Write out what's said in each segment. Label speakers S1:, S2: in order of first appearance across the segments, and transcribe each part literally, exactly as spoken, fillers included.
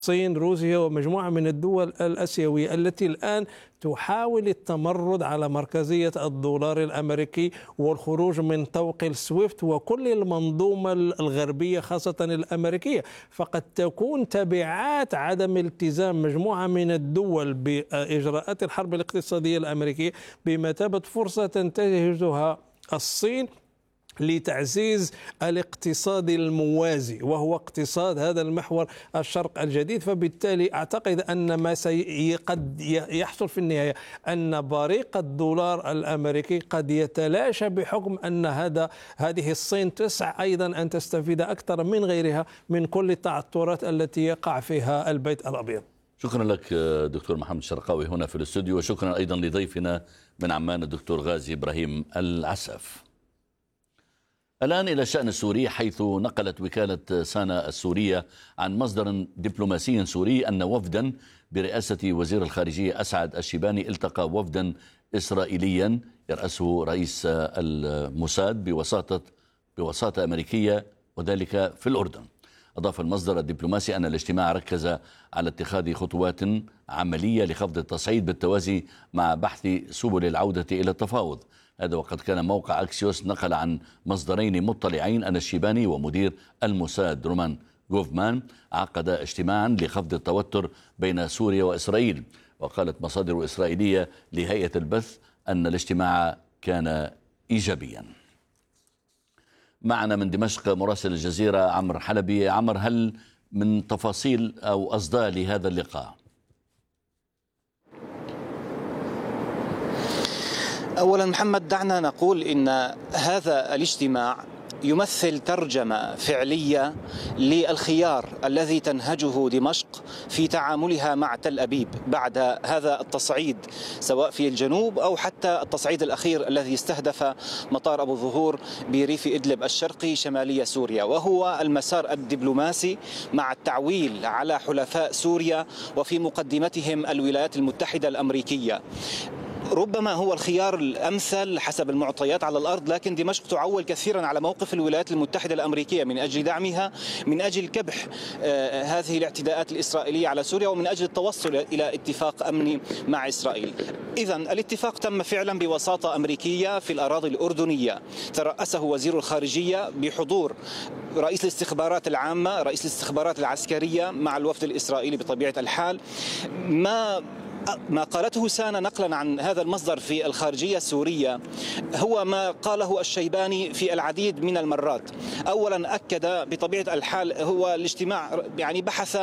S1: الصين، روسيا، ومجموعة من الدول الآسيوية التي الآن تحاول التمرد على مركزية الدولار الأمريكي والخروج من طوق السويفت وكل المنظومة الغربية خاصة الأمريكية. فقد تكون تبعات عدم التزام مجموعة من الدول بإجراءات الحرب الاقتصادية الأمريكية بمثابة فرصة تنتهزها الصين لتعزيز الاقتصاد الموازي، وهو اقتصاد هذا المحور الشرق الجديد. فبالتالي أعتقد أن ما قد يحصل في النهاية أن بريق الدولار الأمريكي قد يتلاشى بحكم أن هذا هذه الصين تسعى أيضا أن تستفيد أكثر من غيرها من كل التعثرات التي يقع فيها البيت الأبيض.
S2: شكرا لك دكتور محمد الشرقاوي هنا في الاستوديو، وشكرا أيضا لضيفنا من عمان الدكتور غازي إبراهيم العساف. الآن إلى الشأن السوري، حيث نقلت وكالة سانا السورية عن مصدر دبلوماسي سوري أن وفدا برئاسة وزير الخارجية أسعد الشيباني التقى وفدا إسرائيليا يرأسه رئيس الموساد بوساطة بوساطة أمريكية، وذلك في الأردن. أضاف المصدر الدبلوماسي أن الاجتماع ركز على اتخاذ خطوات عملية لخفض التصعيد بالتوازي مع بحث سبل العودة إلى التفاوض. هذا وقد كان موقع أكسيوس نقل عن مصدرين مطلعين أن الشيباني ومدير الموساد رومان غوفمان عقد اجتماعا لخفض التوتر بين سوريا وإسرائيل. وقالت مصادر إسرائيلية لهيئة البث أن الاجتماع كان إيجابيا. معنا من دمشق مراسل الجزيرة عمر حلبي. عمر، هل من تفاصيل أو أصداء لهذا اللقاء؟
S3: أولا محمد، دعنا نقول إن هذا الاجتماع يمثل ترجمة فعلية للخيار الذي تنهجه دمشق في تعاملها مع تل أبيب بعد هذا التصعيد، سواء في الجنوب أو حتى التصعيد الأخير الذي استهدف مطار أبو الظهور بريف إدلب الشرقي شمالي سوريا، وهو المسار الدبلوماسي مع التعويل على حلفاء سوريا وفي مقدمتهم الولايات المتحدة الأمريكية. ربما هو الخيار الأمثل حسب المعطيات على الأرض، لكن دمشق تعول كثيرا على موقف الولايات المتحدة الأمريكية من أجل دعمها، من أجل كبح آه هذه الاعتداءات الإسرائيلية على سوريا، ومن أجل التوصل إلى اتفاق أمني مع إسرائيل. إذن الاتفاق تم فعلا بوساطة أمريكية في الأراضي الأردنية، ترأسه وزير الخارجية بحضور رئيس الاستخبارات العامة، رئيس الاستخبارات العسكرية مع الوفد الإسرائيلي بطبيعة الحال. ما ما قالته سانا نقلا عن هذا المصدر في الخارجية السورية هو ما قاله الشيباني في العديد من المرات. أولا أكد بطبيعة الحال هو الاجتماع يعني بحث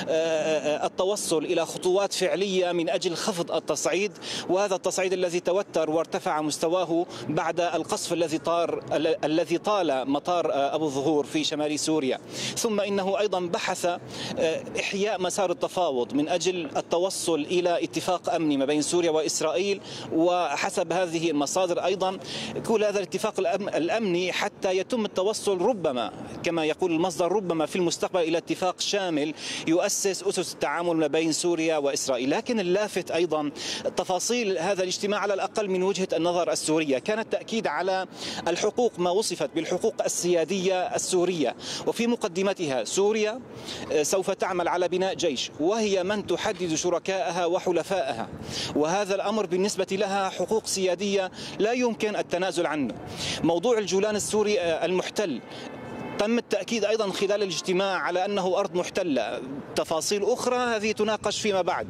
S3: التوصل إلى خطوات فعلية من أجل خفض التصعيد، وهذا التصعيد الذي توتر وارتفع مستواه بعد القصف الذي طار الذي طال مطار أبو الظهور في شمال سوريا. ثم إنه أيضا بحث إحياء مسار التفاوض من أجل التوصل إلى اتفاق أمني ما بين سوريا وإسرائيل، وحسب هذه المصادر أيضا كل هذا الاتفاق الأمني حتى يتم التوصل ربما كما يقول المصدر ربما في المستقبل إلى اتفاق شامل يؤسس أسس التعامل ما بين سوريا وإسرائيل. لكن اللافت أيضا تفاصيل هذا الاجتماع على الأقل من وجهة النظر السورية كان التأكيد على الحقوق، ما وصفت بالحقوق السيادية السورية، وفي مقدمتها سوريا سوف تعمل على بناء جيش وهي من تحدد شركائها وحلفائها، وهذا الأمر بالنسبة لها حقوق سيادية لا يمكن التنازل عنه. موضوع الجولان السوري المحتل تم التأكيد أيضا خلال الاجتماع على أنه أرض محتلة. تفاصيل أخرى هذه تناقش فيما بعد.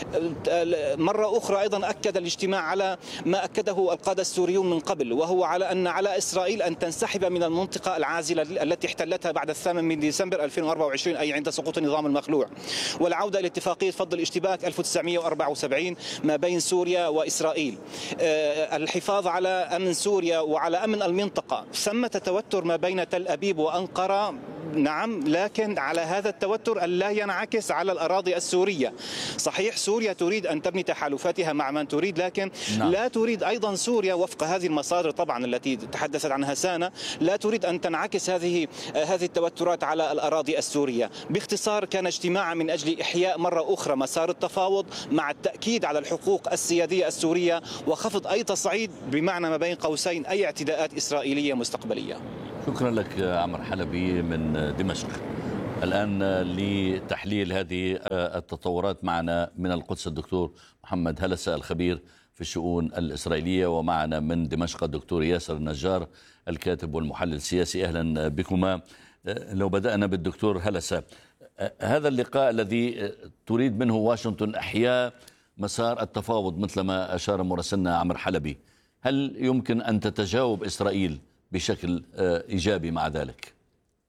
S3: مرة أخرى أيضا أكد الاجتماع على ما أكده القادة السوريون من قبل، وهو على أن على إسرائيل أن تنسحب من المنطقة العازلة التي احتلتها بعد الثامن من ديسمبر ألفين وأربعة وعشرين، أي عند سقوط النظام المخلوع، والعودة إلى اتفاقية فض الاشتباك ألف وتسعمئة وأربعة وسبعين ما بين سوريا وإسرائيل، الحفاظ على أمن سوريا وعلى أمن المنطقة. ثمة توتر ما بين تل أبيب وأنقرة، نعم، لكن على هذا التوتر أن لا ينعكس على الأراضي السورية. صحيح سوريا تريد أن تبني تحالفاتها مع من تريد، لكن نعم. لا تريد أيضا سوريا وفق هذه المصادر طبعا التي تحدثت عنها سانا، لا تريد أن تنعكس هذه هذه التوترات على الأراضي السورية. باختصار كان اجتماعا من أجل إحياء مرة أخرى مسار التفاوض مع التأكيد على الحقوق السيادية السورية وخفض أي تصعيد بمعنى ما بين قوسين أي اعتداءات إسرائيلية مستقبلية.
S2: شكرا لك عمر حلبي من دمشق. الآن لتحليل هذه التطورات معنا من القدس الدكتور محمد هلسة الخبير في الشؤون الإسرائيلية، ومعنا من دمشق الدكتور ياسر النجار الكاتب والمحلل السياسي. أهلا بكما. لو بدأنا بالدكتور هلسة، هذا اللقاء الذي تريد منه واشنطن إحياء مسار التفاوض مثل ما أشار مراسلنا عمر حلبي، هل يمكن أن تتجاوب إسرائيل بشكل إيجابي مع ذلك؟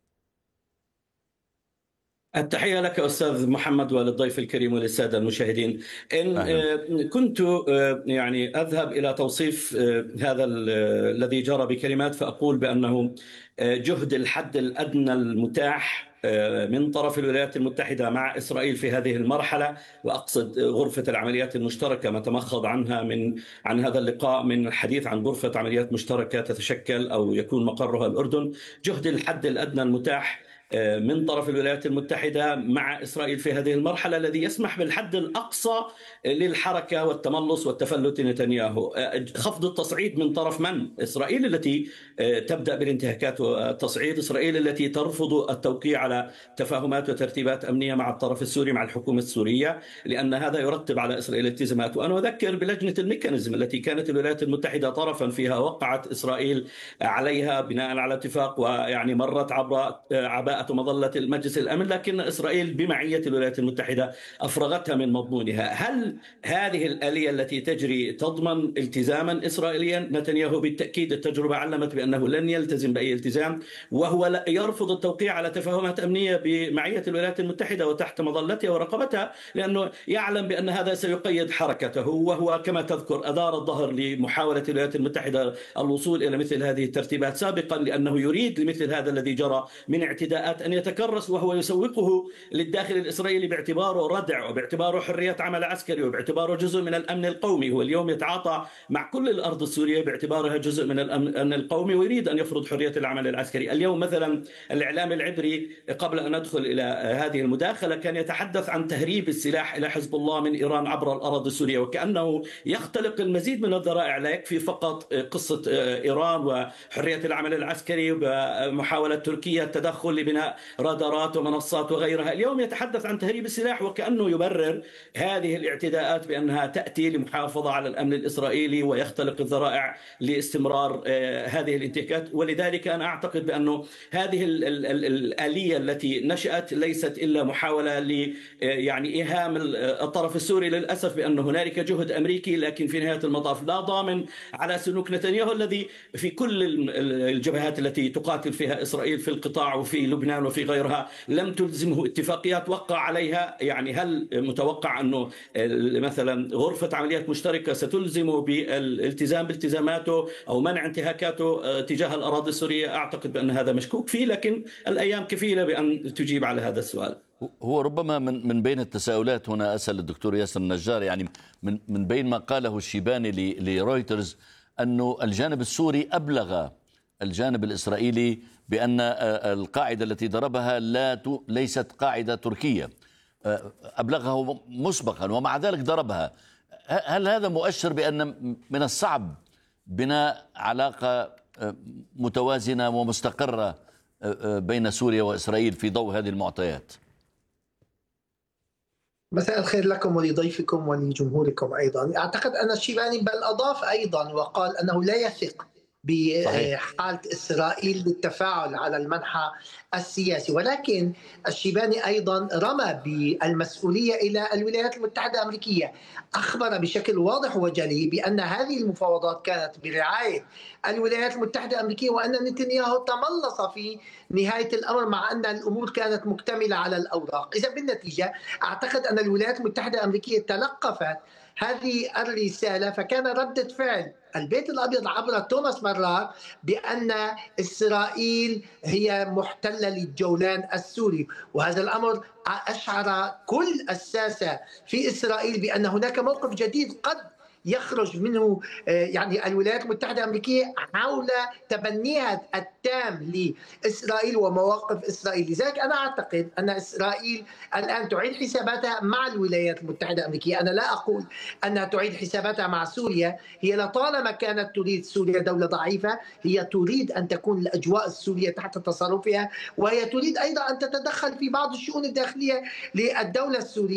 S4: التحية لك أستاذ محمد وللضيف الكريم وللسادة المشاهدين. إن أهلا. كنت يعني أذهب إلى توصيف هذا الذي جرى بكلمات فأقول بأنه جهد الحد الأدنى المتاح من طرف الولايات المتحدة مع إسرائيل في هذه المرحلة، وأقصد غرفة العمليات المشتركة ما تمخض عنها من عن هذا اللقاء من الحديث عن غرفة عمليات مشتركة تتشكل أو يكون مقرها الأردن. جهد الحد الأدنى المتاح من طرف الولايات المتحدة مع إسرائيل في هذه المرحلة الذي يسمح بالحد الأقصى للحركة والتملص والتفلت نتنياهو. خفض التصعيد من طرف من؟ إسرائيل التي تبدأ بالانتهاكات والتصعيد، إسرائيل التي ترفض التوقيع على تفاهمات وترتيبات أمنية مع الطرف السوري مع الحكومة السورية، لأن هذا يرتب على إسرائيل التزامات. وأنا أذكر بلجنة الميكانيزم التي كانت الولايات المتحدة طرفا فيها، وقعت إسرائيل عليها بناء على اتفاق، ويعني مرت عبر عباءة مظلة المجلس الأمن، لكن إسرائيل بمعية الولايات المتحدة أفرغتها من مضمونها. هل هذه الآلية التي تجري تضمن التزاما إسرائيليا؟ نتنياهو بالتأكيد التجربة علمت بأنه لن يلتزم بأي التزام، وهو يرفض التوقيع على تفاهمات أمنية بمعية الولايات المتحدة وتحت مظلتها ورقبتها، لأنه يعلم بأن هذا سيقيد حركته، وهو كما تذكر أدار الظهر لمحاولة الولايات المتحدة الوصول إلى مثل هذه الترتيبات سابقا، لأنه يريد لمثل هذا الذي جرى من اعتداءات أن يتكرس، وهو يسوقه للداخل الإسرائيلي باعتباره ردع وباعتباره حرية عمل عسكري وباعتباره جزء من الأمن القومي. هو اليوم يتعاطى مع كل الأرض السورية باعتبارها جزء من الأمن القومي، ويريد أن يفرض حرية العمل العسكري. اليوم مثلا الإعلام العبري قبل أن ندخل إلى هذه المداخلة كان يتحدث عن تهريب السلاح إلى حزب الله من إيران عبر الأراضي السورية، وكأنه يختلق المزيد من الذرائع. لا يكفي فقط قصة إيران وحرية العمل العسكري ومحاولة تركيا التدخل لبناء رادارات ومنصات وغيرها، اليوم يتحدث عن تهريب السلاح، وكأنه يبرر هذه الاعتداءات بأنها تأتي لمحافظة على الأمن الإسرائيلي ويختلق الذرائع لاستمرار هذه الانتهاكات. ولذلك أنا أعتقد بأنه هذه الآلية التي نشأت ليست إلا محاولة ل يعني إيهام الطرف السوري للأسف بأن هنالك جهد أمريكي، لكن في نهاية المطاف لا ضامن على سلوك نتنياهو الذي في كل الجبهات التي تقاتل فيها إسرائيل في القطاع وفي لبنان وفي غيرها لم تلزمه اتفاقيات وقع عليها. يعني هل متوقع أنه مثلا غرفة عمليات مشتركة ستلزمه بالالتزام بالتزاماته أو منع انتهاكاته تجاه الأراضي السورية؟ أعتقد بأن هذا مشكوك فيه، لكن الأيام كفيلة بأن تجيب على هذا السؤال.
S2: هو ربما من من بين التساؤلات هنا أسأل الدكتور ياسر النجار، يعني من من بين ما قاله الشيباني لرويترز أنه الجانب السوري أبلغ الجانب الإسرائيلي بأن القاعدة التي ضربها لا ليست قاعدة تركية، أبلغه مسبقا ومع ذلك ضربها. هل هذا مؤشر بأن من الصعب بناء علاقة متوازنة ومستقرة بين سوريا وإسرائيل في ضوء هذه المعطيات؟
S5: مساء الخير لكم ولضيفكم ولجمهوركم أيضا. أعتقد أن الشيباني بل أضاف أيضا وقال أنه لا يثق بحالة إسرائيل للتفاعل على المنحى السياسي، ولكن الشيباني أيضا رمى بالمسؤولية إلى الولايات المتحدة الأمريكية. أخبر بشكل واضح وجلي بأن هذه المفاوضات كانت برعاية الولايات المتحدة الأمريكية، وأن نتنياهو تملص في نهاية الأمر مع أن الأمور كانت مكتملة على الأوراق. إذا بالنتيجة أعتقد أن الولايات المتحدة الأمريكية تلقفت هذه الرسالة، فكان ردة فعل البيت الأبيض عبر توماس مرار بأن إسرائيل هي محتلة للجولان السوري، وهذا الأمر أشعر كل الساسة في إسرائيل بأن هناك موقف جديد قد يخرج منه يعني الولايات المتحدة الأمريكية حول تبنيها التام لإسرائيل ومواقف إسرائيل. لذلك أنا أعتقد أن إسرائيل الآن تعيد حساباتها مع الولايات المتحدة الأمريكية. أنا لا أقول أنها تعيد حساباتها مع سوريا، هي لطالما كانت تريد سوريا دولة ضعيفة، هي تريد أن تكون الأجواء السورية تحت تصرفها، وهي تريد أيضا أن تتدخل في بعض الشؤون الداخلية للدولة السورية.